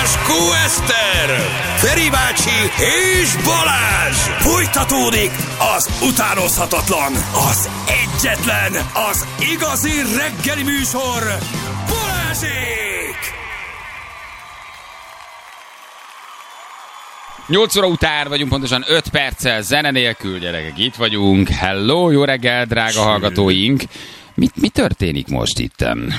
Láskó Eszter, Feri bácsi és Balázs. Folytatódik az utánozhatatlan, az egyetlen, az igazi reggeli műsor, Balázsék! 8 óra után vagyunk, pontosan 5 perccel zene nélkül, gyerekek, itt vagyunk. Hello, jó reggel, drága hallgatóink! Mi történik most itt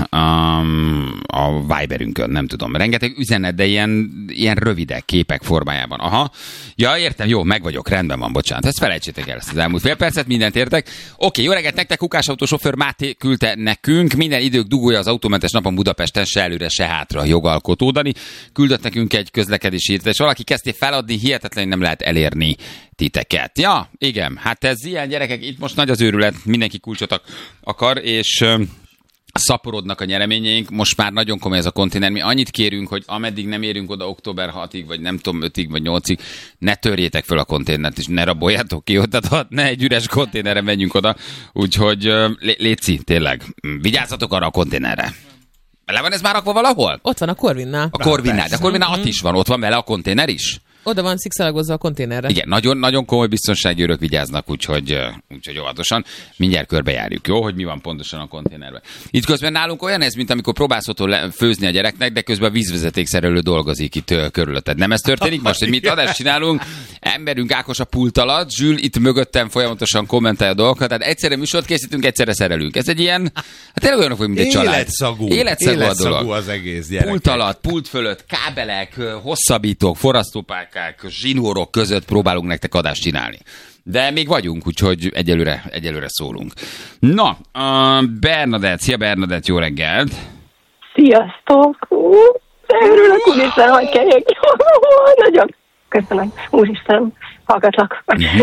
a Viberünkön? Nem tudom. Rengeteg üzenet, de ilyen rövidek képek formájában. Aha. Ja, értem, jó, meg vagyok, rendben van, bocsánat. Ezt felejtsétek el, ezt az elmúlt fél percet, mindent értek. Oké, jó reggelt nektek, Kukás autósofőr Máté küldte nekünk. Minden idők dugója az autómentes napon Budapesten, se előre, se hátra jogalkotó Dani. Küldött nekünk egy közlekedési írt, és valaki kezdte feladni, hihetetlenül nem lehet elérni titeket. Ja, igen, hát ez ilyen, gyerekek, itt most nagy az őrület, mindenki kulcsot akar, és szaporodnak a nyereményeink, most már nagyon komoly ez a konténer, mi annyit kérünk, hogy ameddig nem érünk oda október 6-ig, vagy nem tudom, 5-ig, vagy 8-ig, ne törjétek föl a konténert, és ne raboljátok ki, tehát ne egy üres konténerre menjünk oda, úgyhogy léci, tényleg, vigyázzatok arra a konténerre. Le van ez már rakva valahol? Ott van a Corvinnál. A Corvinnál, de a Corvinnál ott is van, ott van vele a konténer is? Oda van szikszalagozva a konténerre. Igen, nagyon komoly biztonsági őrök vigyáznak, úgyhogy óvatosan. Mindjárt körbejárjuk, jó, hogy mi van pontosan a konténerben. Itt közben nálunk olyan ez, mint amikor próbálsz otthon főzni a gyereknek, de közben a vízvezetékszerelő dolgozik itt körülötted. Nem ez történik most, hogy mit adást csinálunk? Emberünk Ákos a pult alatt, Zsül itt mögöttem folyamatosan kommentálja a dolgokat, tehát egyszerre műsort készítünk, egyszerre szerelünk. Ez egy ilyen, hát tényleg olyanok, mint egy család. Életszagú a dolog. Az egész, gyerekek. Pult alatt, pult fölött, kábelek, hosszabbítók, forrasztópálkák, zsinórok között próbálunk nektek adást csinálni. De még vagyunk, úgyhogy egyelőre szólunk. Na, Bernadett, szia Bernadett, jó reggelt! Sziasztok! Örülök, úristen, hogy kegyek. Nagyon köszönöm, úristen, hallgatlak.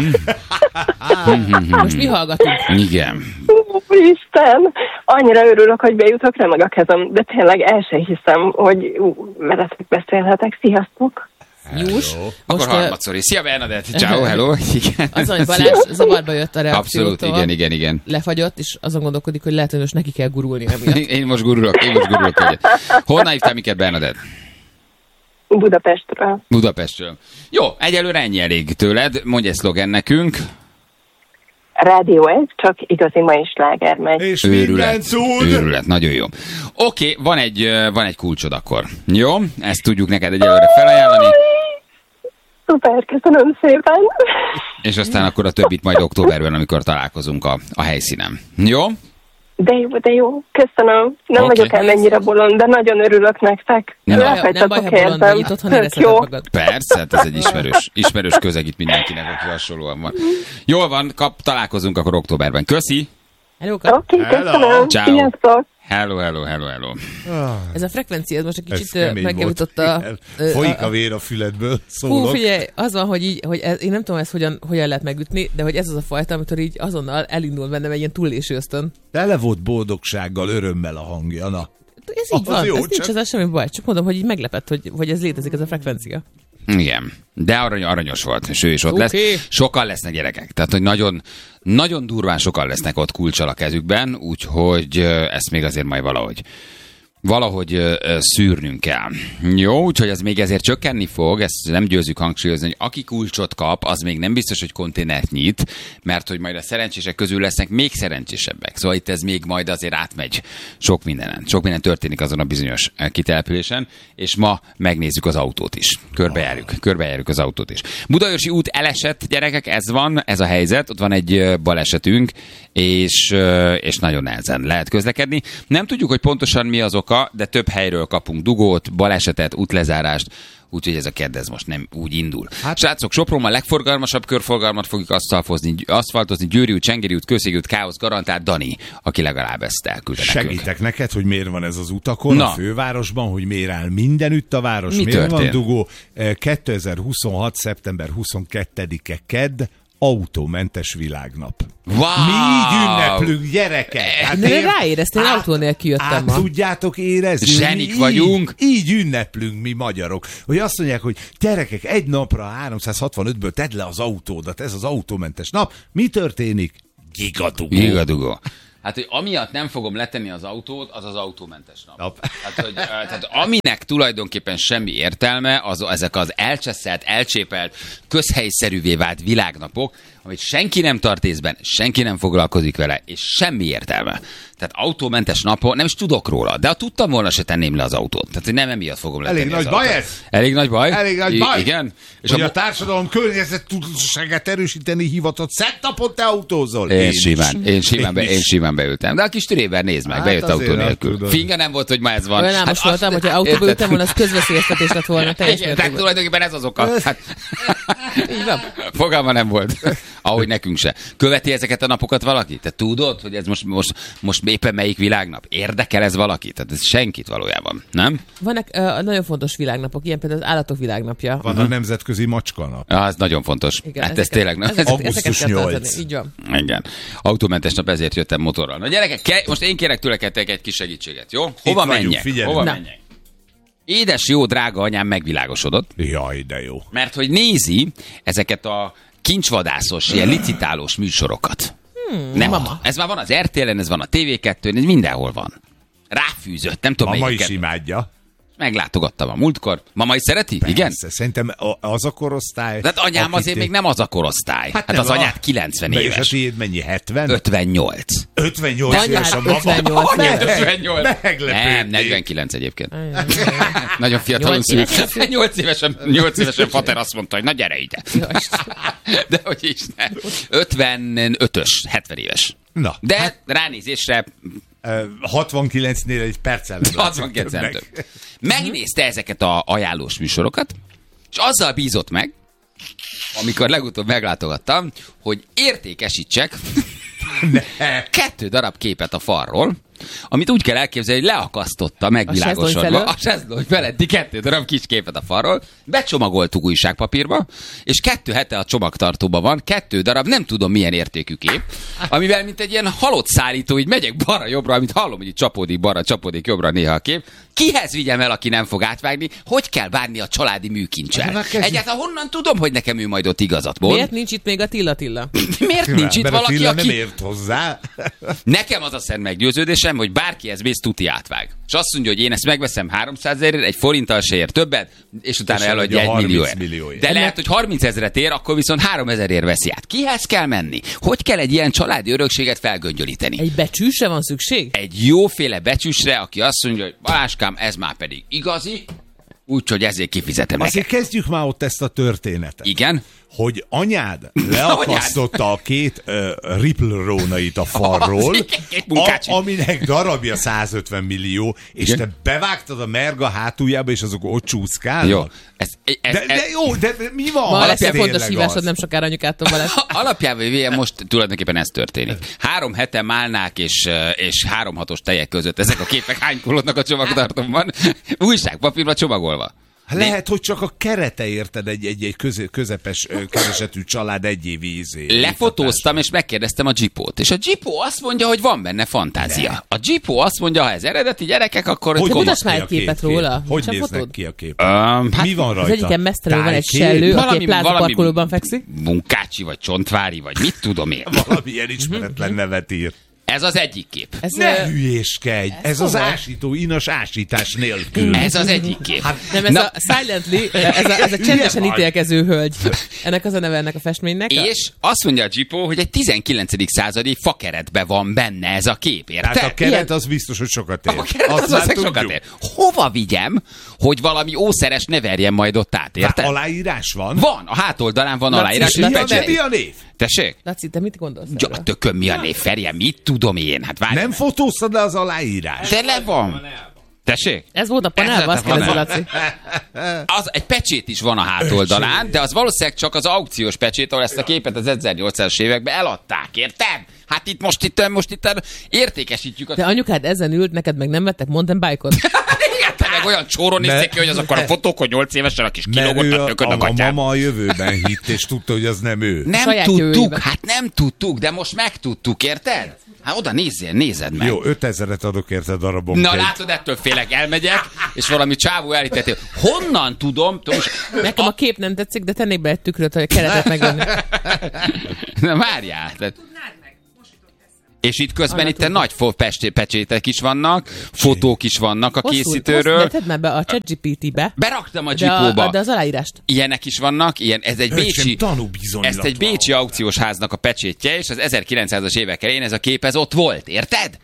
Most mi hallgatunk? Igen. Úristen, annyira örülök, hogy bejutok, remeg a kezem, de tényleg el sem hiszem, hogy veletek beszélhetek. Sziasztok! Nyús. Akkor harmadszor is. Szia Bernadett, ciao, hello. Igen. Azon, hogy Balázs zavarba jött a reakciótól. Abszolút, igen. Lefagyott, és azon gondolkodik, hogy lehet, hogy most neki kell gurulni emiatt. Én most gurulok. Honnan hívtál minket, Bernadett? Budapestről. Jó, egyelőre ennyi elég tőled. Mondj egy szlogen nekünk. Rádió ez, csak igazi mai sláger megy. És őrület, nagyon jó. Oké, van egy kulcsod akkor. Jó? Ezt tudjuk neked egyelőre felajánlani. Szuper, köszönöm szépen. És aztán akkor a többit majd októberben, amikor találkozunk a helyszínen. Jó? De jó, köszönöm. Nem vagyok ennyire bolond, de nagyon örülök nektek. Nem baj, ha bolond vagy, itt otthon érezheted magad. Persze, hát ez egy ismerős közeg itt mindenkinek, aki hasonlóan van. Jól van, találkozunk akkor októberben. Köszi! Oké, köszönöm. Sziasztok! Hello. Ez a frekvencia, ez most egy kicsit megjavította. Folyik a vér a füledből, szólok. Figyelj, az van, hogy én nem tudom ezt hogyan lehet megütni, de hogy ez az a fajta, amitől így azonnal elindul bennem egy ilyen túlélésű ösztön. Tele volt boldogsággal, örömmel a hangja, na. Ez így van, ez nincs ezzel semmi baj. Csak mondom, hogy így meglepett, hogy ez létezik, ez a frekvencia. Igen, de aranyos volt, és ő is ott lesz. Sokan lesznek gyerekek, tehát hogy nagyon durván sokan lesznek ott kulccsal a kezükben, úgyhogy ezt még azért majd valahogy szűrnünk kell. Jó, úgyhogy ez még ezért csökkenni fog, ezt nem győzzük hangsúlyozni, hogy aki kulcsot kap, az még nem biztos, hogy konténert nyit, mert hogy majd a szerencsések közül lesznek még szerencsésebbek. Szóval itt ez még majd azért átmegy sok mindenen. Sok minden történik azon a bizonyos kitelepülésen, és ma megnézzük az autót is. Körbejárjuk az autót is. Budaörsi út elesett, gyerekek, ez a helyzet, ott van egy balesetünk, és nagyon nehezen lehet közlekedni. Nem tudjuk, hogy pontosan mi az oka, de több helyről kapunk dugót, balesetet, útlezárást, úgyhogy ez a kedd ez most nem úgy indul. Hát, srácok, Sopronban a legforgalmasabb körforgalmat fogjuk aszfaltozni, Győri út, Csengeri út, Kőszegi út, káosz garantált, Dani, aki legalább ezt elküldte nekünk. Segítek neked, hogy miért van ez az utakon, a fővárosban, hogy miért áll mindenütt a város, mi miért történt? van dugó. 2026. szeptember 22-e kedd, autómentes világnap. Wow! Mi így ünneplünk, gyerekek! Hát de ráéreztél, autó nélkül jöttem ma. Tudjátok érezni? Zsenik vagyunk. Így ünneplünk mi magyarok. Hogy azt mondják, hogy gyerekek, egy napra 365-ből tedd le az autódat, ez az autómentes nap. Mi történik? Gigadugó. Hát, hogy amiatt nem fogom letenni az autót, az az autómentes nap. Tehát aminek tulajdonképpen semmi értelme, ezek az elcseszelt, elcsépelt, közhelyszerűvé vált világnapok, amit senki nem tart észben, senki nem foglalkozik vele, és semmi értelme. Tehát autómentes napon nem is tudok róla, de ha tudtam volna, se tenném le az autót. Tehát nem emiatt fogom letenni. Elég nagy baj ez? Elég nagy baj? Elég nagy baj. Igen. És hogy a társadalom környezettudatosságát erősíteni hivatott szentnapot te autózol. Én simán beültem. De a kis Tréber, nézd meg, bejött autó nélkül. Finga nem volt, hogy ma ez van. Olyan most voltam, hogyha autóba ültem volna, az közveszélyeztetés lett volna. Tehát tulajdonképpen ez az oka. Így van. Fogalma nem volt. Ahogy nekünk se. Követi ezeket a napokat valaki? Te tudod, hogy ez most éppen melyik világnap? Érdekel ez valaki? Tehát ez senkit valójában, nem? Vannak nagyon fontos világnapok, ilyen például az állatok világnapja. Van a nemzetközi macskanap. Az nagyon fontos. Igen, hát ez tényleg nem. Augusztus 8. Így van. Igen. Autómentes nap, ezért jöttem motorral. Na gyerekek, most én kérek tőletek egy kis segítséget, jó? Hova menjek? Hova menjek? Édes, jó, drága anyám megvilágosodott. Jaj, de jó. Mert hogy nézi ezeket a kincsvadászos, ilyen licitálós műsorokat. Mama. Ez már van az RTL-en, ez van a TV2-n, ez mindenhol van. Ráfűzött, nem tudom Mama melyiket. is imádja. Meglátogattam a múltkor. Mama is szereti? Persze, igen? Szerintem az a korosztály. Tehát anyám azért még nem az a korosztály. Hát az anyád 90 éves. És a tiéd mennyi? 70? 58. 58 éves a mama. 58 éves. 58. Meglepődtél. Nem, 49 egyébként. Nagyon fiatalon szült. 8 évesen fater azt mondta, hogy na gyere ide. De hogy is ne. 55-ös, 70 éves. Na, de hát, ránézésre 69-nél egy perccel nem 69 nem több. Megnézte ezeket a ajánlós műsorokat, és azzal bízott meg, amikor legutóbb meglátogattam, hogy értékesítsek 2 darab képet a falról, amit úgy kell elképzelni, hogy leakasztotta megvilágosodva a sezlony feletti 2 darab kis képet a falról, becsomagoltuk újságpapírba, és 2 hete a csomagtartóban van 2 darab, nem tudom milyen értékű kép, amivel mint egy ilyen halott szállító, így megyek balra-jobbra, amit hallom, hogy így csapódik balra, csapódik jobbra néha a kép. Kihez vigyem el, aki nem fog átvágni? Hogy kell bánni a családi műkincsel? Egyáltalán honnan tudom, hogy nekem ő majd ott igazat mond? Miért nincs itt még a Tilla? Miért nincs itt valaki, Attila aki... nem ért hozzá. Nekem az a szent meggyőződésem, hogy bárkihez mész, tuti átvág. És azt mondja, hogy én ezt megveszem 300 000-ért, egy forinttal se ér többet, és utána eladja 1 millióért. De lehet, hogy 30 000-et ér, akkor viszont 3000-ért veszi át. Kihez kell menni? Hogy kell egy ilyen családi örökséget felgöngyölíteni? Egy becsűsre van szükség? Egy jóféle becsűsre, aki azt mondja, hogy Baláskám, ez már pedig igazi, úgyhogy ezért kifizetem neked. Azért kezdjük már ott ezt a történetet. Igen? Hogy anyád leakasztotta a 2 Ripple rónait a falról, aminek darabja 150 millió, és igen? te bevágtad a merga hátuljába, és azok ott csúszkálnak. Jó. De mi van? Ma lesz egy fontos hívásod, nem sokára anyukától Balázs. Alapjában véve most tulajdonképpen ez történik. 3 hete málnák és 3-6-os tejek között ezek a képek hánykolódnak a csomagtartóban, újságpapírba csomagolva. Lehet, hogy csak a kerete érted egy közepes keresetű család egy évi ízé. Lefotóztam, és megkérdeztem a Jeepót. És a Jeepó azt mondja, hogy van benne fantázia. Ne. A Jeepó azt mondja, ha ez eredeti gyerekek, akkor... Hogy mutasd már egy képet róla? Hogy néznek ki a kép? Mi van rajta? Az egyiken mesztelenül van egy sellő, aki egy plázaparkolóban fekszik. Munkácsi, vagy Csontvári, vagy mit tudom én. Valamilyen ismeretlen nevet ír. Ez az egyik kép. Ne hülyéskedj! Ez az ásító, inas ásítás nélkül. Ez az egyik kép. Nem, ez a Silently, ez a csendesen ítélkező hölgy. Ennek az a neve ennek a festménynek. És azt mondja a Jeepó, hogy egy 19. századi fakeretben van benne ez a kép, érted? Tehát a keret az biztos, hogy sokat ér. A keret az sokat ér. Hova vigyem, hogy valami ószeres ne verjen majd ott át, érted? Aláírás van? Van, a hátoldalán van aláírás. Mi a név? Tessék? Laci, te mit gondolsz? Ja, tököm, mi a név? Ferje, mit tudom én? Hát várj. Nem fotóztad le az aláírás? Tele van. Tessék? Ez volt a panelban, azt kérdezi, Laci. Egy pecsét is van a hátoldalán, de az valószínűleg csak az aukciós pecsét, ahol ezt a képet az 1800-as években eladták, érted? Hát itt most itt értékesítjük a... De anyukád ezen ült, neked meg nem vettek mountain bike-ot? Te meg olyan csóron nézték ki, hogy azok a fotók, hogy 8 évesen a kis kilógott a tököd a gatyán. A mama a jövőben hitt, és tudta, hogy az nem ő. Nem tudtuk, hát nem tudtuk, de most megtudtuk, érted? Hát oda nézed meg. Jó, 5000-et adok érte darabonként. Na látod, ettől félek, elmegyek, és valami csávó elítettél. Honnan tudom? Nekem a kép nem tetszik, de tennék be egy tükröt, hogy a keretet megvenni. Na várjál. És itt közben itt nagy pecsétek is vannak, fotók is vannak a készítőről. Hosszú, tedd már be a ChatGPT-be. Beraktam a Gipóba. De az aláírást. Ilyenek is vannak, ez egy egy bécsi aukciós háznak a pecsétje, és az 1900-as évek elején ez a kép ez ott volt, érted?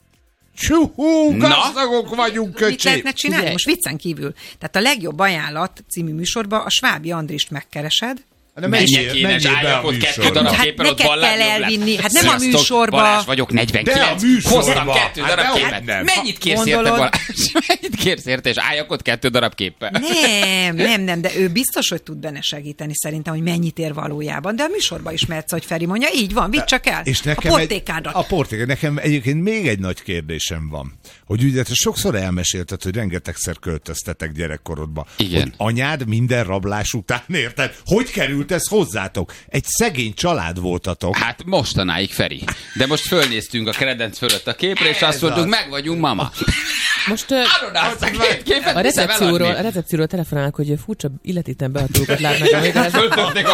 Gazdagok vagyunk, köcsé! Mit lehetne csinálni? Most viccen kívül. Tehát a Legjobb Ajánlat című műsorban a Svábi Andrist megkeresed. Menjek én, és álljak ott 2 darab képen, ott neked kell elvinni. Hát nem a műsorba. Balázs vagyok, 49. Hoztam 2 darab képet. Mennyit kérsz érte, Balázs? Mennyit kérsz érte, és álljak ott 2 darab képpel? Nem, de ő biztos, hogy tud benne segíteni szerintem, hogy mennyit ér valójában. De a műsorban is mehetsz, hogy Feri mondja, így van, vidd csak el. És nekem a portékádra. Nekem egyébként még egy nagy kérdésem van, hogy ugye te sokszor elmesélted, hogy rengetegszer költöztetek gyerekkorodba. Igen. Hogy anyád minden rablás után, érted? Hogy került ez hozzátok? Egy szegény család voltatok. Hát mostanáig, Feri. De most fölnéztünk a kredenc fölött a képre, és azt mondtuk, meg vagyunk, mama. Most a recepcióról telefonálnak, hogy furcsa illetéten behatolókat látnak. Föltörték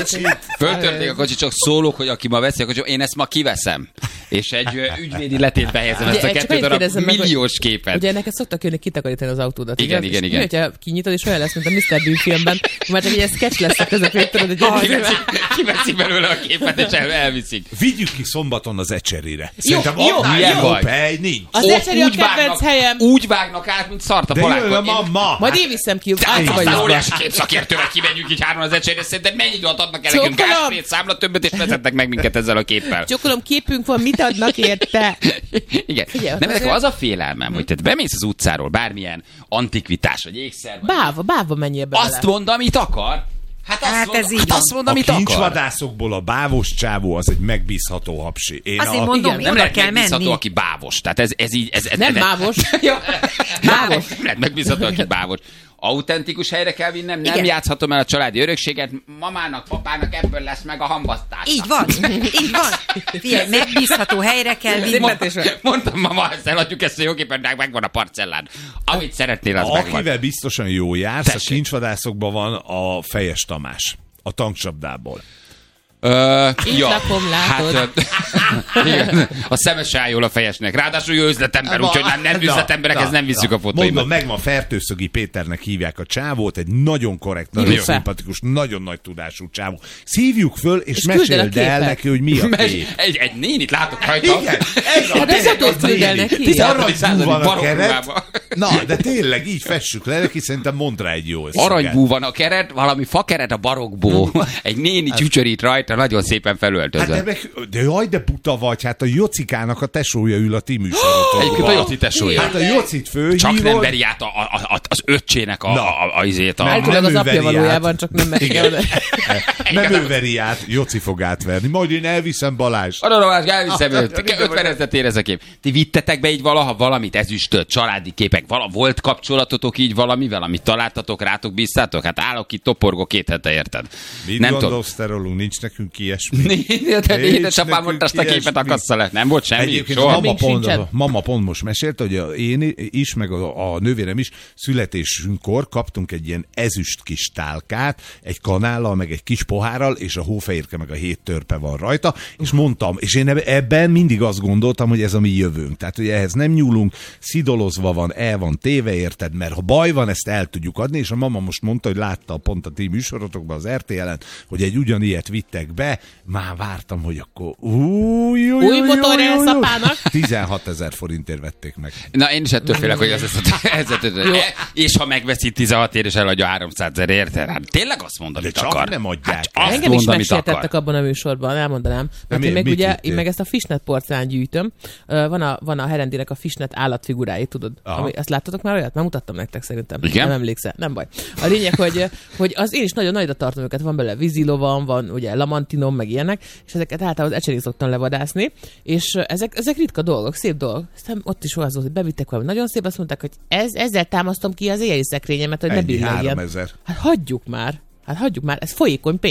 a kocsit, csak szólok, hogy aki ma veszi a kocsit, én ezt ma kiveszem. És egy ügyvédi letétbe helyezem ezt a 2 darab milliós képet. Ugye neked szoktak jönni kitakarítani az autódat. Igen. Hogyha kinyitod, és olyan lesz, mint a Mr. Bean filmben, már csak egy ilyen sketch lesz a közepén, tudod, hogy kiveszi belőle a képet, és elviszik. Vigyük ki szombaton az Ecserére. Szerintem jó hely nincs. Az Ecseri a kedvenc helyem. Úgy vágnak át, mint szart a polákot. Majd én viszem ki. Aztán óriási képszakértővel kimegyünk így 3 az Ecserére, szerinted mennyi időt adnak el nekünk Gáspét számla többet, és vezetnek meg minket ezzel a képpel. Csokolom, képünk van, mit adnak érte? Igen. Nem, nekem az a félelmem, hogy te bemész az utcáról, bármilyen antikvitás, vagy ékszer. Báva menjél bele. Azt mond, amit akar. Azt mond, amit akar. A kincsvadászokból a bávos csávó az egy megbízható hapsi. Azért mondom, nem lehet megbízható, aki bávos. Tehát ez így... Nem bávos. Bávos. Nem lehet megbízható, aki bávos. Autentikus helyre kell vinnem, nem játszhatom el a családi örökséget, mamának, papának ebből lesz meg a hambasztás. Így van. Figyelj, megbízható helyre kell vinni. Mondtam, mama, ezt eladjuk, ezt a jóképpen megvan a parcellán. Amit szeretnél, az megvan. Akivel biztosan jó jársz, a kincsvadászokban van a Fejes Tamás, a tankcsapdából. Így lakom, látod. Igen, a szemes áll jól a fejesnek. Ráadásul jó üzletember, úgyhogy nem üzletemberekhez nem visszük a fotóimat. Mondom, megvan, Fertőszögi Péternek hívják a csávót, egy nagyon korrekt, nagyon szimpatikus, nagyon nagy tudású csávó. Szívjuk föl, és meséld el neki, hogy mi a kép. Egy nénit látok rajta. Igen, hát ez a küldel neki. Aranybú van a keret. Na, de tényleg, így fessük le, neki szerintem mond rá egy jó összeget. Aranybú van a keret, valami fakeret a barokból. Egy néni csücsörít rajta, nagyon szépen felöltözve. Hát de jaj, de buta vagy, hát a Jocikának a tesója ül a ti műsorotokban. Egyébként a Joci tesója. Hát a Jocit főhívod. Csak nem veri át az öccsének izét. Általában az apja valójában, csak nem megy el. Nem ő veri át, Joci fog átverni. Majd én elviszem Balázs. Balázs, elviszem őt. 50 000 ez a kép. Ti vittetek be így valaha valamit, ezüstöt, családi képek, volt kapcsolatotok így valamivel, amit találtatok, rátok bíztátok? Hát állok itt, toporgok 2 hete, érted? Mit gondolsz te rólunk? Nincs nekünk ilyesmi. Édesapám mondta, azt a képet akassza le. Nem volt semmi? Egyébként mama pont most mesélt, hogy én is, meg a nővérem is születésünkkor kaptunk egy ilyen ezüst kis tálkát, egy kanállal, meg egy kis pohárral, és a hófehérke meg a 7 törpe van rajta, és mondtam, és én ebben mindig azt gondoltam, hogy ez a mi jövőnk. Tehát, hogy ehhez nem nyúlunk, szidolozva van, el van téve, érted, mert ha baj van, ezt el tudjuk adni, és a mama most mondta, hogy látta pont a ti műsorotokban az RTL-en, hogy egy ugyanilyet vittek be, már vártam, hogy akkor új motor elszapának. 16 000 forintért vették meg. Na, én is ettől félek, hogy ez és ha megveszi 16 ér, és eladja 300 000, érted? Hát tényleg azt mondom, amit akar. Nem adják. Engem is meséltettek abban a műsorban, elmondanám. Mert én meg ugye, én meg ezt a fishnet porcelán gyűjtöm. Van a Herendinek a fishnet állatfigurái, tudod? Azt láttatok már olyat? Már mutattam nektek szerintem. Igen? Nem emlékszel, nem baj. A lényeg, hogy az én is nagyon nagyra tartom őket. Van belőle vízilovam, van ugye lamantinom, meg ilyenek, és ezeket általában az Ecserig szoktam levadászni, és ezek ritka dolgok, szép dolgok. Aztán ott is az volt, hogy bevittek valami nagyon szép, azt mondták, hogy ezzel támasztom ki az éjjeli szekrényemet, hogy ne billegjen. 3000. Hát hagyjuk már, ez folyékony pénz.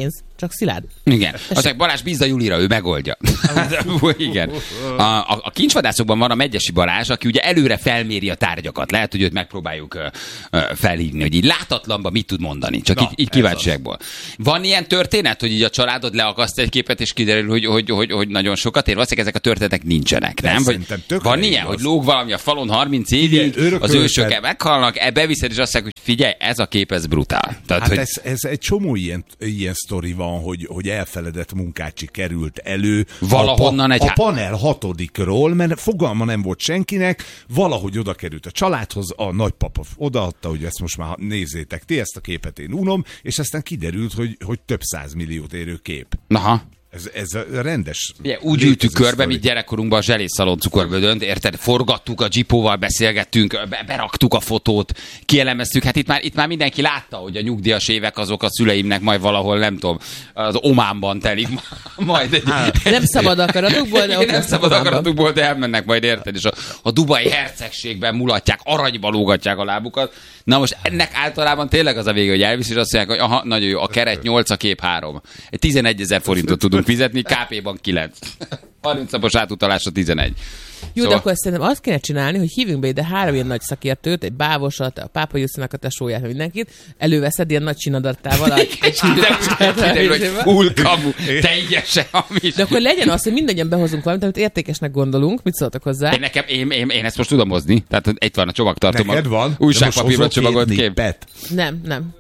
csak szilárd. Igen. Aztán Balázs, bízd a Julira, ő megoldja. Igen. A kincsvadászokban van a Megyesi Balázs, aki ugye előre felméri a tárgyakat. Lehet, hogy őt megpróbáljuk felhívni, hogy így látatlanban mit tud mondani. Csak így kíváncsiakból. Van ilyen történet, hogy így a családod leakaszt egy képet, és kiderül, hogy nagyon sokat ér? Valószínűleg ezek a történetek nincsenek, nem? Van ilyen, hogy lóg valami a falon 30 évig, az ősök meghalnak, beviszed, és azt mondják, hogy figyelj, ez a kép, ez brutál. Tehát, hát ez egy csomó ilyen sztori van, hogy elfeledett munkácsi került elő valahonnan a panel 6-ról, mert fogalma nem volt senkinek, valahogy oda került a családhoz, a nagypapa odaadta, hogy ezt most már nézzétek ti, ezt a képet én unom, és aztán kiderült, hogy több 100 milliót érő kép. Aha. Ez rendes. Ugye, úgy ültük körbe, mint gyerekkorunkban a zselészszalon cukorbödönt, érted? Forgattuk a Jeepóval, beszélgettünk, beraktuk a fotót, kielemeztük. Hát itt már mindenki látta, hogy a nyugdíjas évek azok a szüleimnek majd valahol, nem tudom, az Ománban telik majd. Nem szabad akaratukból, de nem szabad akaratukból, de elmennek majd, érted? És a dubai hercegségben mulatják, aranyba lógatják a lábukat. Na most ennek általában tényleg az a vége, hogy elvisz, és azt mondják, hogy aha, nagyon jó, a keret 8, a kép 3. 11 000 forintot tudunk fizetni, KP-ban 9. 30 napos átutalásra 11. Jó, de akkor szerintem azt kéne csinálni, hogy hívjunk be ide 3 ilyen nagy szakértőt, egy Bávosat, a Pápa Jusszinak a tesóját, mindenkit, előveszed ilyen nagy csinadattával. Kiderül, hogy ulkamu, teljesen hamis. De akkor legyen az, hogy mindannyian behozunk valamit, amit értékesnek gondolunk. Mit szóltak hozzá? Én ezt most tudom hozni. Tehát itt van a csomagtartó. Neked van? Újságpapírban csomagolt kép. Nem.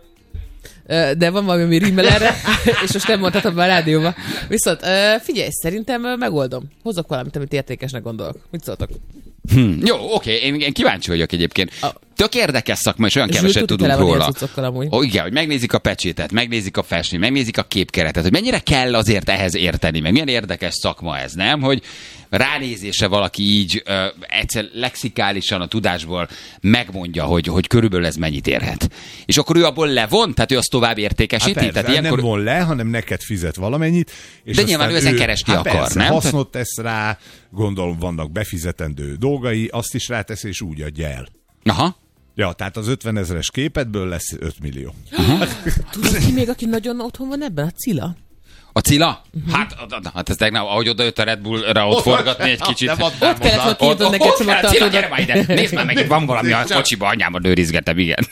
De van valami, ami rímel erre, és most nem mondhatom be a rádióba. Viszont figyelj, szerintem megoldom. Hozok valamit, amit értékesnek gondolok. Mit szóltok? Jó, oké, én kíváncsi vagyok egyébként. Tök érdekes szakma, és olyan keveset tudunk róla. Igen, hogy megnézik a pecsétet, megnézik a festményt, megnézik a képkeretet, hogy mennyire kell azért ehhez érteni, meg milyen érdekes szakma ez, nem? Hogy ránézése valaki így egyszer lexikálisan a tudásból megmondja, hogy körülbelül ez mennyit érhet. És akkor ő abból levon, tehát ő azt tovább értékesíti? Persze, tehát ilyenkor... nem von le, hanem neked fizet valamennyit. És de nyilván ő ezen keresni akar, persze, nem? Hasznot tesz rá, gondolom vannak befizetendő dolgai, azt is rátesz, és úgy adja el. Aha. Ja, tehát az 50 000-es képedből lesz 5 millió. Tudod ki még, aki nagyon otthon van ebben? A Cilla. A Cilla? Hát ez tegnap, ahogy odajött a Red Bull-ra ott forgatni egy kicsit. Ott kellett, hogy kiírtod neked csomagtartódat. Gyere már ide, nézd már meg, itt van valami a kocsiba, anyámat őrizgetem, igen.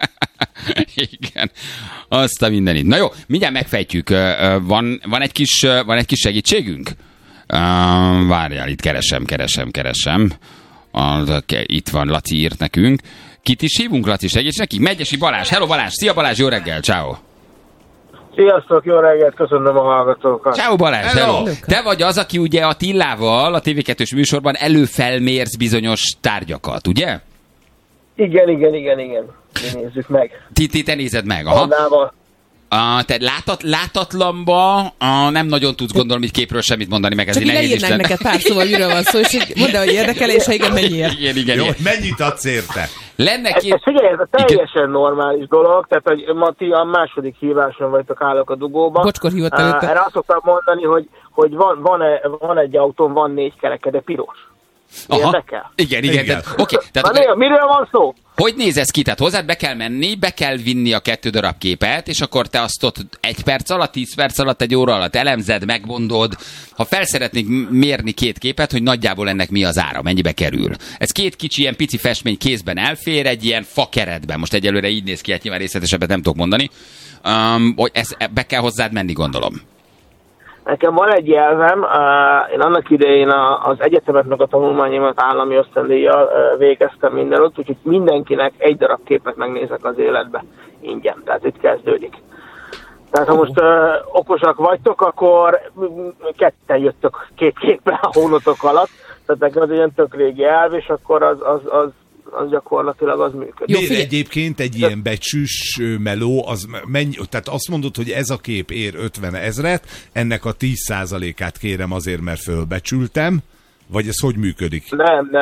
Igen. Azt a mindenit. Na jó, mindjárt megfejtjük. Van egy kis segítségünk? Várjál, itt keresem. Itt van, Laci írt nekünk. Kit is hívunk, Laci, segíts nekik? Megyesi Balázs. Hello Balázs, szia Balázs, jó reggel, ciao. Sziasztok, jó reggelt, köszönöm a hallgatókat. Ciao Balázs, hello. Te vagy az, aki ugye a Tillával, a TV2-s műsorban előfelmérsz bizonyos tárgyakat, ugye? Igen. Mi nézzük meg. Te nézed meg, aha. Te látatlanba nem nagyon tudsz gondolni, hogy képről semmit mondani, meg ezért nehéz is lenne. Csak neked pár szóval, miről van szó, és mondd el, hogy érdekel, és ha igen, mennyiért. Igen. Jó, mennyit adsz érte? Figyelj, ez a teljesen normális dolog, tehát hogy ma ti a második híváson vagytok, állok a dugóban. Bocskor hívott előtte. Erre azt szoktam mondani, hogy van egy autón, van 4 kereke, de piros. Érdekel? Igen. Oké. Miről van szó? Hogy néz ez ki? Tehát hozzád be kell menni, be kell vinni a 2 darab képet, és akkor te azt ott 1 perc alatt, 10 perc alatt, 1 óra alatt elemzed, megmondod. Ha fel szeretnék mérni 2 képet, hogy nagyjából ennek mi az ára, mennyibe kerül. Ez 2 kicsi, ilyen pici festmény kézben elfér, egy ilyen fakeretben. Most egyelőre így néz ki, hát nyilván részletesebbet nem tudok mondani. Hogy be kell hozzád menni, gondolom. Nekem van egy jelzem, én annak idején az egyetemeknek a tanulmányomat állami ösztöndíjjal végeztem mindenütt, úgyhogy mindenkinek 1 darab képet megnézek az életbe ingyen, tehát itt kezdődik. Tehát ha most okosak vagytok, akkor 2 jöttök 2 képpel a hónatok alatt, tehát nekem az egy ilyen tök régi elv, és akkor az gyakorlatilag az működik. Miért egyébként egy ilyen becsűs meló, az mennyi, tehát azt mondod, hogy ez a kép ér 50 000, ennek a 10%-át kérem azért, mert fölbecsültem, vagy ez hogy működik? Nem.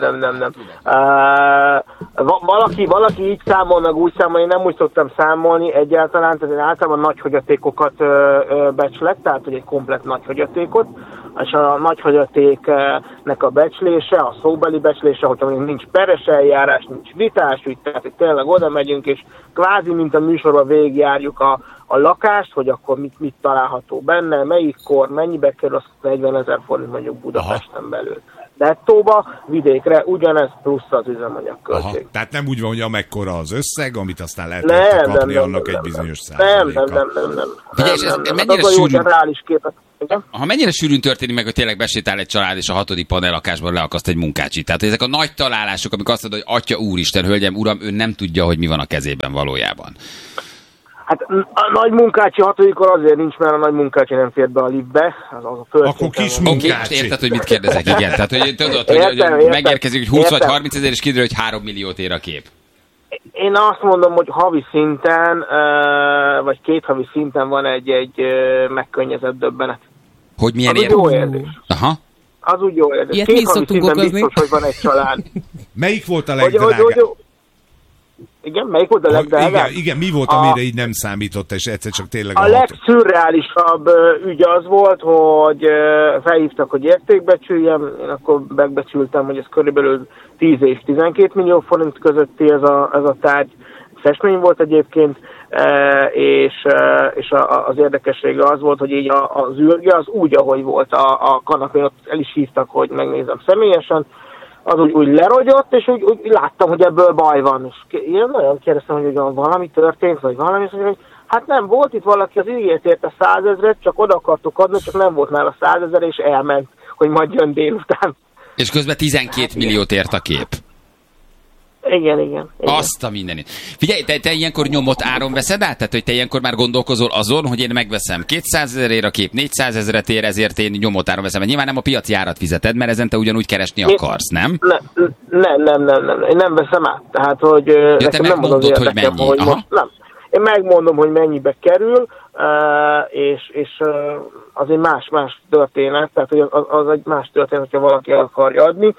Valaki így számol, meg úgy számol, én nem úgy szoktam számolni egyáltalán, tehát én általában nagy hagyatékokat becslek, tehát hogy egy komplett nagy hagyatékot, és a nagy hagyatéknek a becslése, a szóbeli becslése, hogyha nincs peres eljárás, nincs vitás, tehát hogy tényleg oda megyünk, és kvázi, mint a műsorban végigjárjuk a a lakást, hogy akkor mit található benne, melyik kor, mennyibe kerül, az 40 000 forint mondjuk Budapesten belül. Nettóba, vidékre ugyanez plusz az üzemanyagköltség. Aha. Tehát nem úgy van, hogy amekkora az összeg, amit aztán lehet kapni annak egy bizonyos százaléka. Nem. Ugye, és ez mennyire mennyire sűrűn történik meg, hogy tényleg besétál egy család, és a 6. panellakásban leakaszt egy munkácsit. Tehát ezek a nagy találások, amikor azt mondod, hogy atya úristen, hölgyem, uram, ő nem tudja, hogy mi van a kezében valójában. Hát a nagy munkácsi 6-kor azért nincs, mert a nagy munkácsi nem fér be a liftbe. Akkor kis munkácsi. Érted, hogy mit kérdezek, igen. Tehát, hogy tudod, hogy megérkezik, hogy 20 vagy 30 ezer, és kiderül, hogy 3 milliót ér a kép. Én azt mondom, hogy havi szinten, vagy 2 havi szinten van egy megkönnyezett döbbenet. Hogy milyen az jó érzés. Aha. Az úgy jó érzés. Ilyet 2 mi havi szoktunk szinten okozni. biztos, hogy van egy család. Melyik volt a legdrágább? Igen, melyik volt a legdrágább? Igen, mi volt, amire így nem számított, és egyszer csak tényleg a legszürreálisabb ügy az volt, hogy felhívtak, hogy értékbecsüljem, én akkor megbecsültem, hogy ez körülbelül 10 és 12 millió forint közötti ez a tárgy. Festmény volt egyébként, és az érdekessége az volt, hogy így az űrge az úgy, ahogy volt a kanapén, ott el is hívtak, hogy megnézem személyesen, az úgy lerogyott, és úgy láttam, hogy ebből baj van. És én nagyon kérdeztem, hogy valami történt, vagy valami, és hogy hát nem, volt itt valaki, az ígért érte 100 000, csak oda akartuk adni, csak nem volt nála 100 000, és elment, hogy majd jön délután. És közben 12 milliót ért a kép. Igen. Azt a mindenit. Figyelj, te ilyenkor nyomott áron veszed át? Tehát, hogy te ilyenkor már gondolkozol azon, hogy én megveszem 200 000-ért a kép, 400 000-et ér, ezért én nyomott áron veszem. Mert nyilván nem a piaci árat fizeted, mert ezen te ugyanúgy keresni akarsz, nem? Nem. Én nem veszem át. Tehát, hogy te megmondod, hogy mennyi. Hogy most, nem. Én megmondom, hogy mennyibe kerül, és az egy más történet, tehát hogy az egy más történet, hogyha valaki el akarja adni,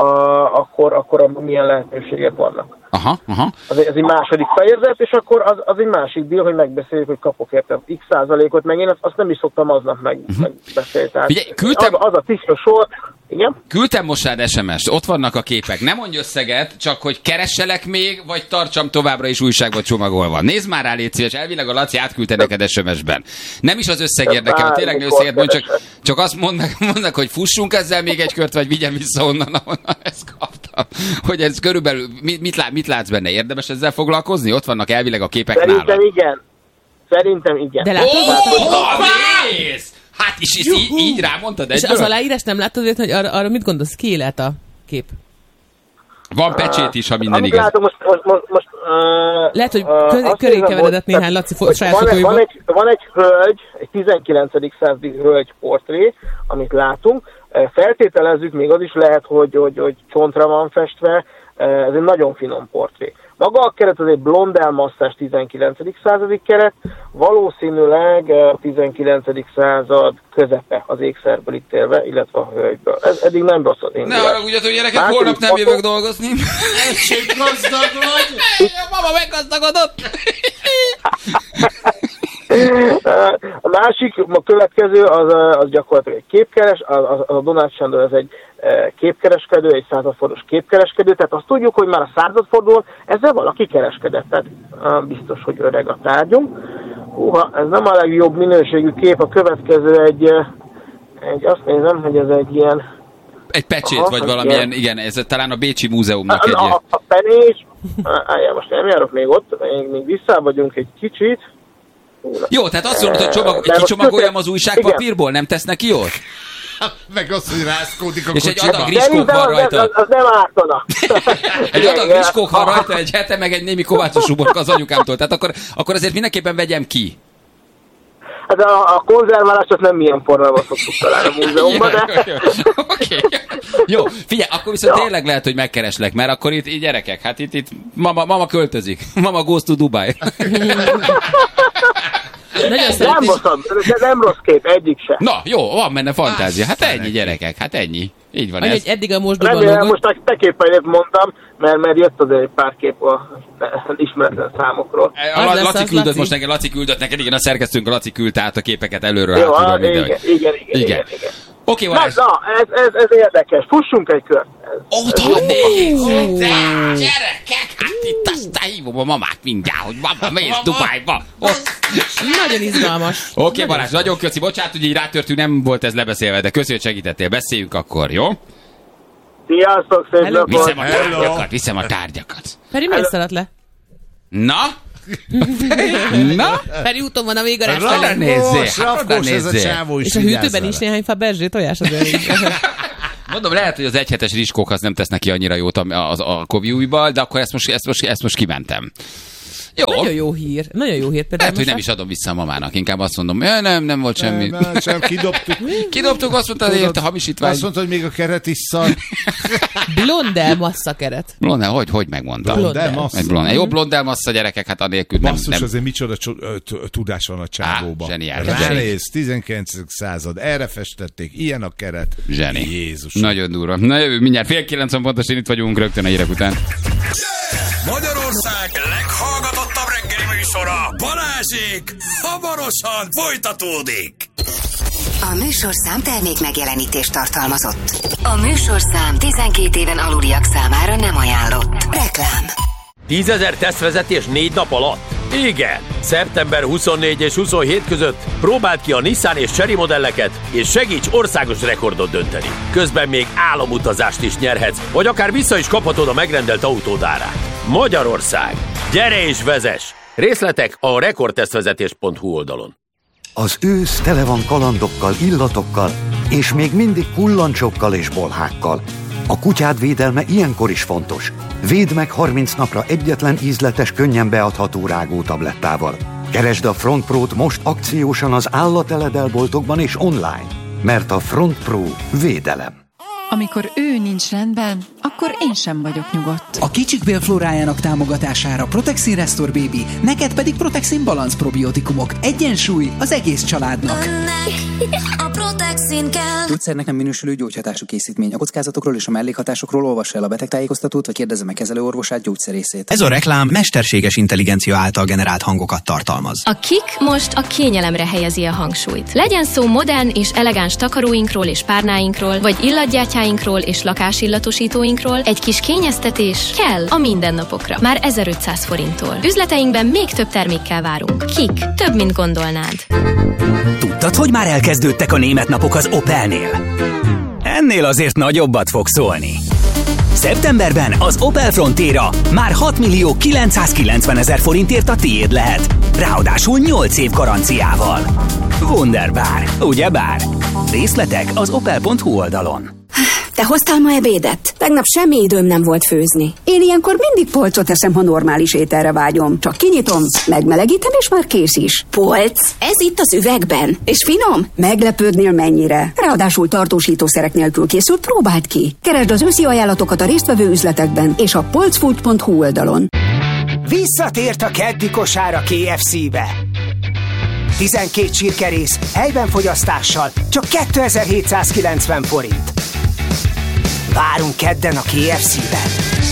akkor milyen lehetőségek vannak. Aha. Ez egy második fejezet, és akkor az egy másik deal, hogy megbeszéljük, hogy kapok érte x százalékot, meg én azt nem is szoktam aznap megbeszélni. Figyelj, küldtem... Az a tiszta sor, igen? Küldtem most rád SMS-t, ott vannak a képek. Nem mondj összeget, csak hogy keresselek még, vagy tartsam továbbra is újságba csomagolva. Nézd már rá, légy szíves, elvileg a Laci átküldte neked SMS-ben. Nem is az összeg érdekel, tényleg nem összeget, csak azt mondnak, hogy fussunk ezzel még egy kört, vagy vigyem vissza onnan, ahonnan ezt kaptam. Hogy ez körülbelül, mit látsz benne? Érdemes ezzel foglalkozni? Ott vannak elvileg a képek nálad. Szerintem igen. De látod? Mész! Hát is így rámondtad egyből? És az aláírás nem láttad, hogy arra mit gondolsz? Ki lehet a kép? Van pecsét is, ha minden igaz. igaz. Most, lehet, hogy köré keveredett néhány Laci saját fotóiból. Van egy hölgy, egy 19. századi hölgy portré, amit látunk. Feltételezzük, még az is lehet, hogy csontra van festve. Ez egy nagyon finom portré. Maga a keret az egy blond elmasszás 19. századi keret, valószínűleg a 19. század közepe az ékszerből ítélve, illetve a hölgyből. Ez eddig nem rossz az indulás. Ne haragudjatok, gyerekek, holnap nem jövök dolgozni. Elsők gazdag vagy! A mama meggazdagodott! A másik, a következő, az gyakorlatilag egy képkeres, a Donát Sándor, ez egy képkereskedő, egy századfordulós képkereskedő, tehát azt tudjuk, hogy már a századfordulón ezzel valaki kereskedett, tehát biztos, hogy öreg a tárgyunk. Ez nem a legjobb minőségű kép, a következő egy azt nézem, hogy ez egy ilyen... Egy pecsét, vagy valamilyen, igen, ez talán a Bécsi Múzeumnak egy... A penés, most nem járok még ott, még vissza vagyunk egy kicsit. Jó, tehát azt mondod, hogy kicsomagoljam az újságpapírból, nem tesz neki jót? Meg az, hogy rászkódik a és kocsiba. egy adag griskók van rajta. Az nem ártana. Egy adag griskók van rajta, egy hete, meg egy némi kovácsos uborka az anyukámtól. Tehát akkor azért mindenképpen vegyem ki. Hát a konzerválást azt nem milyen formában szoktuk találni a múzeumban, de... Oké. Jó, figyelj, akkor viszont tényleg lehet, hogy megkereslek, mert akkor itt gyerekek, hát itt mama költözik. Mama goes to Dubai. Nem rossz kép, egyik se. Na, jó, van benne fantázia. Hát ennyi, gyerekek, hát ennyi. Így van ez. Eddig a mosdóban remélem, most te képpel mondtam, mert jött azért egy pár kép az ismeretlen számokról. Laci küldött neked, igen, a szerkesztőnk a Laci küldte át a képeket előről. Jó, igen. Oké, Balázs. Na, ez érdekes. Fussunk egy kört. Oda nézzetek, gyerekek! Hát itt aztán hívom a mamát mindjárt, hogy mama, mész Dubájba. Nagyon izgalmas. Oké, Balázs, nagyon köszi. Bocsánat, hogy így rátörtünk, nem volt ez lebeszélve, de köszi, hogy segítettél. Beszéljünk akkor, jó? Sziasztok, szép napot! Viszem a tárgyakat. Feri, miért szaladt le? Na? Na? Feri, úton van a végarás. Rafkós ez a csávó is. És a hűtőben is néhány fa berzsé tojás azért. Mondom, lehet, hogy az egyhetes rizskók az nem tesznek ki annyira jót a koviújból, de akkor ezt most kimentem. Jó. Nagyon jó hír. Például lehet, hogy nem is adom vissza a mamának. Inkább azt mondom, nem volt semmi. Nem, kidobtuk. Kidobtuk, azt mondta, hogy érte hamisítvány. Azt mondta, hogy még a keret is szar. Blondel massza keret. Blondel, hogy megmondta? Blondel massza. Jó, blondel massza, gyerekek, hát anélkül nem. Basszus, azért micsoda tudás van a csávóban. Zseniális. Ránéz, 19. század, erre festették, ilyen a keret. Zseni. Jézus. Nagyon durva. Na jövő, mindjárt 8:30 pontosan itt vagyunk rögtön a hírek után. Magyarország leghallgatottabb reggeli műsora, Balázsék, hamarosan folytatódik. A műsorszám termék megjelenítést tartalmazott. A műsorszám 12 éven aluliak számára nem ajánlott. Reklám. 10 000 tesztvezetés 4 nap alatt? Igen! Szeptember 24 és 27 között próbáld ki a Nissan és Chery modelleket, és segíts országos rekordot dönteni. Közben még álomutazást is nyerhetsz, vagy akár vissza is kaphatod a megrendelt autód árát. Magyarország! Gyere és vezess! Részletek a rekordtesztvezetés.hu oldalon. Az ősz tele van kalandokkal, illatokkal, és még mindig kullancsokkal és bolhákkal. A kutyád védelme ilyenkor is fontos. Védd meg 30 napra egyetlen ízletes, könnyen beadható rágótablettával. Keresd a Front Pro-t most akciósan az állateledelboltokban és online, mert a Front Pro védelem. Amikor ő nincs rendben, akkor én sem vagyok nyugodt. A kicsik bélflórájának támogatására Protexin Restore Baby, neked pedig Protexin Balance probiotikumok. Egyensúly az egész családnak. A Protexin kell. Gyógyszernek nem minősülő gyógyhatású készítmény. A kockázatokról és a mellékhatásokról olvassa el a betegtájékoztatót, vagy kérdezze meg kezelőorvosát, gyógyszerészét. Ez a reklám mesterséges intelligencia által generált hangokat tartalmaz. A KIK most a kényelemre helyezi a hangsúlyt. Legyen szó modern és elegáns takaróinkról és párnáinkról, vagy illatgyártyáinkról és lakásillatosítóinkról, egy kis kényeztetés kell a mindennapokra. Már 1500 forinttól. Üzleteinkben még több termékkel várunk. KIK. Több, mint gondolnád. Tudtad, hogy már elkezdődtek a német napok az Opelnél? Ennél azért nagyobbat fog szólni. Szeptemberben az Opel Frontera már 6.990.000 forintért a tiéd lehet. Ráadásul 8 év garanciával. Wunderbar, ugyebár? Részletek az opel.hu oldalon. Te hoztál ma ebédet? Tegnap semmi időm nem volt főzni. Én ilyenkor mindig polcot eszem, ha normális ételre vágyom. Csak kinyitom, megmelegítem, és már kész is. Polc? Ez itt az üvegben. És finom? Meglepődnél mennyire. Ráadásul tartósítószerek nélkül készült, próbáld ki. Keresd az őszi ajánlatokat a résztvevő üzletekben és a polcfood.hu oldalon. Visszatért a keddi kosár a KFC-be. 12 csirkerész, helyben fogyasztással, csak 2790 forint. Várunk kedden a KFC-ben.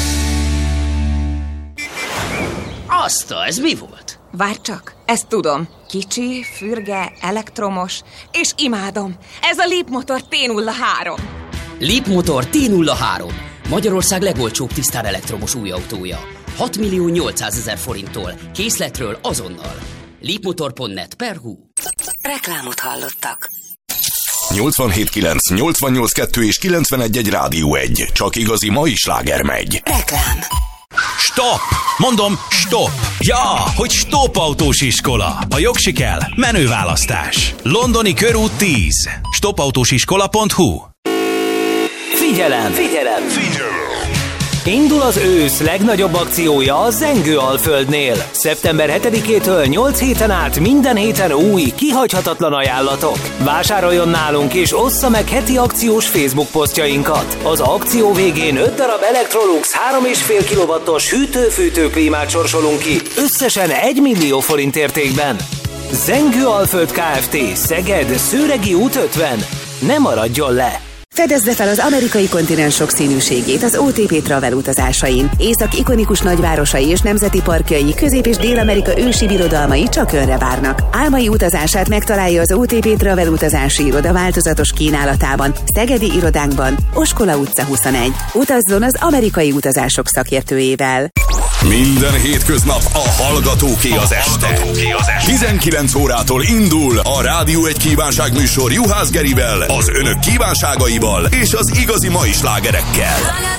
Azta, ez mi volt? Várj csak, ezt tudom. Kicsi, fürge, elektromos, és imádom. Ez a Leap Motor T03. Leap Motor T03. Magyarország legolcsóbb tisztán elektromos új autója. 6.800.000 forinttól. Készletről azonnal. leapmotor.net/hu. Reklámot hallottak. 87.9, 88.2 és 91.1 Rádió 1. Csak igazi mai sláger megy. Reklám. Stop! Mondom, stop! Ja, hogy stop autós iskola. A jogsi kell, menőválasztás. Londoni körút 10. Stopautósiskola.hu. Figyelem! Figyelem! Indul az ősz legnagyobb akciója a Zengő-Alföldnél. Szeptember 7-től 8 héten át minden héten új, kihagyhatatlan ajánlatok. Vásároljon nálunk és ossza meg heti akciós Facebook posztjainkat. Az akció végén 5 darab Electrolux 3,5 kW-os hűtő-fűtőklímát sorsolunk ki, összesen 1 millió forint értékben. Zengő-Alföld Kft. Szeged, Szőregi út 50. Ne maradjon le! Fedezze fel az amerikai kontinens sokszínűségét az OTP Travel utazásain. Észak ikonikus nagyvárosai és nemzeti parkjai, Közép- és Dél-Amerika ősi birodalmai csak önre várnak. Álmai utazását megtalálja az OTP Travel utazási iroda változatos kínálatában, szegedi irodánkban, Oskola utca 21. Utazzon az amerikai utazások szakértőjével. Minden hétköznap a Hallgatóké az este. 19 órától indul a Rádió egy kívánságműsor Juhász Gerivel, az önök kívánságaival és az igazi mai slágerekkel.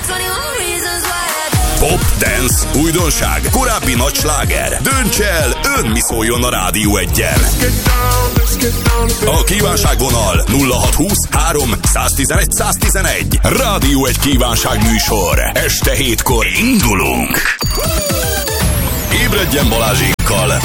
Pop, dance, újdonság, korábbi nagy sláger. Dönts el, ön mi szóljon a Rádió 1-en. A kívánságvonal 0620 3 111 111. Rádió egy kívánságműsor. Este 7-kor indulunk. Ébredjen Balázsékkal